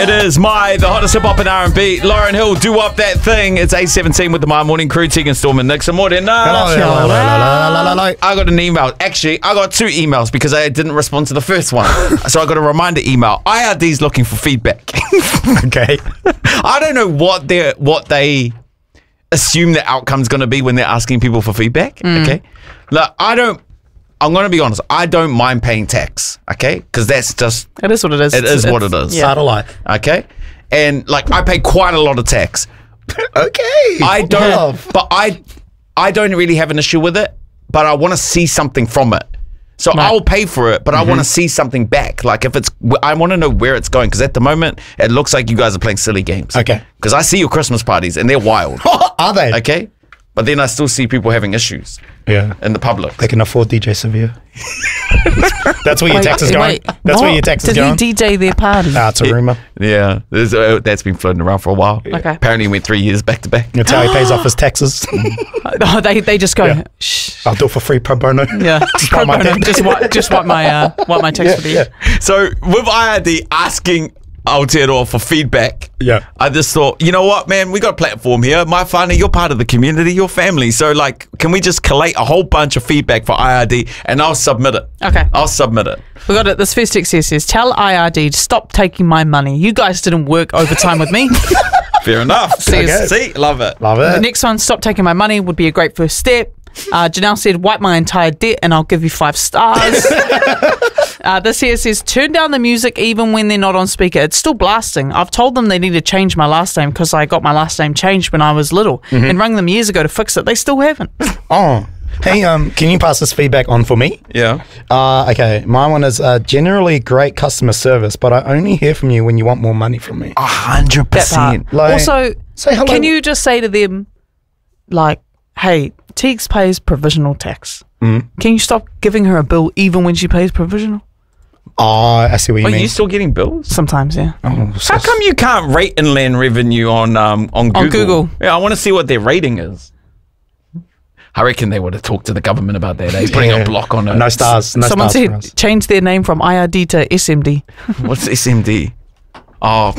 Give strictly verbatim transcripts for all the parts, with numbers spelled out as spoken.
It is my, the hottest hip hop and R and B. Lauren Hill, do up that thing. It's eight seventeen with the My Morning Crew, Tegan Storm and Nixon Morning. No, hello, hello, hello, hello, hello, hello. I got an email. Actually, I got two emails because I didn't respond to the first one. So I got a reminder email. I R D's looking for feedback. Okay. I don't know what they what they assume the outcome's going to be when they're asking people for feedback. Mm. Okay. Look, I don't. I'm going to be honest. I don't mind paying tax. Okay, because that's just it is what it is. It it's, is it's, what it is. Yeah. Part of life. Okay, and like I pay quite a lot of tax. Okay. I don't. Love. But I, I don't really have an issue with it. But I want to see something from it. So Right. I'll pay for it, but mm-hmm. I want to see something back. Like if it's, I want to know where it's going because at the moment it looks like you guys are playing silly games. Okay. Because I see your Christmas parties and they're wild. Are they? Okay. But then I still see people having issues. Yeah. In the public. They can afford D J Severe. That's where your Wait, tax is going. wait, That's what? where your tax is Did going. he D J their party? Ah, it's a rumor. Yeah. There's, uh, that's been floating around for a while. Okay. Apparently he went three years back to back. That's how he pays off his taxes. Oh, they they just go. Yeah. Shh. I'll do it for free pro bono. Yeah. Just Pro wipe my bono, tax. just wipe just wipe my uh wipe my tax Yeah, for the yeah. year. So with I R D asking Aotearoa for feedback, Yeah. I just thought, you know what, man, we got a platform here. My whānau, you're part of the community, you're family. So, like, can we just collate a whole bunch of feedback for I R D and I'll submit it. Okay. I'll submit it. We got it. This first text here says, "Tell I R D to stop taking my money. You guys didn't work overtime with me." Fair enough. See, Okay. See, love it. Love The it. next one, "Stop taking my money," would be a great first step. Uh, Janelle said, "Wipe my entire debt and I'll give you five stars." uh, this here says, "Turn down the music even when they're not on speaker. It's still blasting. I've told them they need to change my last name because I got my last name changed when I was little Mm-hmm. and rang them years ago to fix it. They still haven't." Oh. Hey, um, can you pass this feedback on for me? Yeah. Uh, okay, my one is uh, generally great customer service, but I only hear from you when you want more money from me. A hundred That part. percent. Like, Also, say hello. can you just say to them, like, "Hey, Teagues pays provisional tax. Mm. Can you stop giving her a bill even when she pays provisional?" Oh, I see what you Are mean. you still getting bills? Sometimes, yeah. Oh, so How come you can't rate inland revenue on um on Google? On Google. Yeah, I want to see what their rating is. I reckon they would have talked to the government about that. They're putting Yeah. a block on it. No stars. No Someone stars for us. said change their name from I R D to S M D. What's S M D? Oh,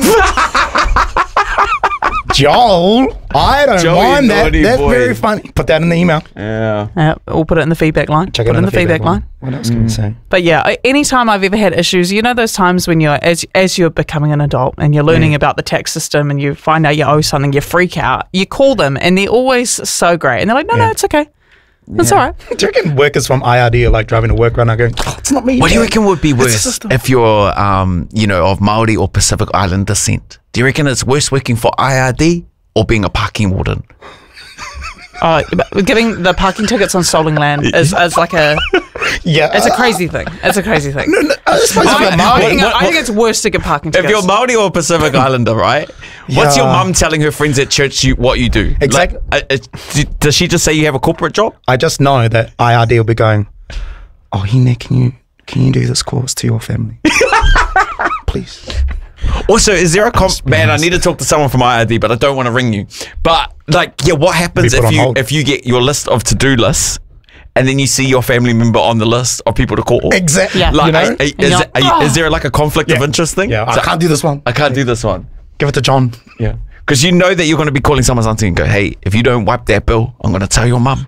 Joel, I don't Joey, mind that. naughty That's boy. very funny. Put that in the email. yeah. Uh, we'll put it in the feedback line. Check put it in the feedback, line. What else can we say? But yeah, I- anytime I've ever had issues, you know those times when you're as as you're becoming an adult and you're learning about the tax system and you find out you owe something, you freak out. You call them and they're always so great, and they're like, "No, no, Yeah. it's okay, it's all right." Do you reckon workers from I R D are like driving to work right now going, oh, it's not me. What do you man. reckon would be It's the worse system." if you're, um, you know, of Maori or Pacific Island descent? Do you reckon it's worse working for I R D or being a parking warden? Uh, but giving the parking tickets on stolen land is, is like a Yeah. it's a crazy thing. It's a crazy thing. I suppose if I, you're I Maori- think, what- I think it's worse to get parking If tickets. you're Maori or Pacific Islander, right? What's your Yeah. mum telling her friends at church you what you do? Exact- Like, uh, uh, d- does she just say you have a corporate job? I just know that I R D will be going, oh, Hine, can you, can you do this course to your family? Please. Also, is there a comp? Man, I need to talk to someone from I R D, but I don't want to ring you. But like, yeah, what happens Be put if on you hold. if you get your list of to do lists, and then you see your family member on the list of people to call? Exactly. Yeah. Like, You know? are- are- And is, you're are like, you- "Oh." is there like a conflict of Yeah. interest thing? Yeah, So I can't do this one. I can't do this one. Give it to John. Yeah, because you know that you're going to be calling someone's auntie and go, "Hey, if you don't wipe that bill, I'm going to tell your mum."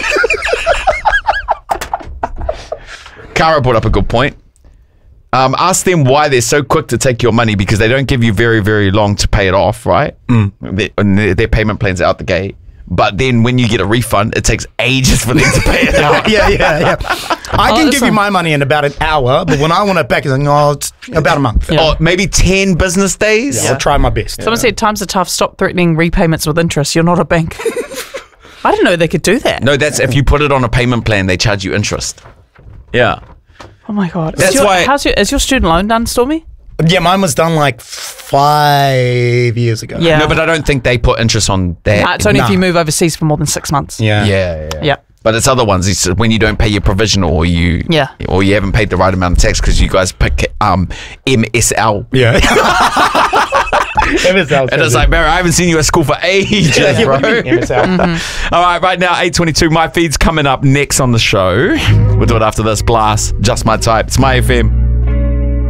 Kara brought up a good point. Um, ask them why they're so quick to take your money because they don't give you very, very long to pay it off, right? Mm. Their, and their, their payment plan's out the gate. But then when you get a refund, it takes ages for them to pay it out. yeah, yeah, yeah. I Oh, can that's give you fine. my money in about an hour, but when I want it back, it's like, no, it's about a month. Yeah. Or maybe ten business days. I'll try my best. Someone said times are tough. Stop threatening repayments with interest. You're not a bank. I didn't know they could do that. No, that's if you put it on a payment plan, they charge you interest. Yeah. Oh my god. That's is your, why- How's your is your student loan done, Stormy? Yeah, mine was done like five years ago. Yeah. No, but I don't think they put interest on that. Nah, it's only if Nah. you move overseas for more than six months. Yeah. Yeah, yeah. Yeah. But it's other ones. It's when you don't pay your provisional, or you, Yeah. or you haven't paid the right amount of tax because you guys pick um M S L. Yeah. M S L. And it's like, Barry, I haven't seen you at school for ages, Yeah, bro. what do you mean, M S L? Mm-hmm. All right, right now, eight twenty-two. My feed's coming up next on the show. We'll do it after this blast. Just my type. It's my F M.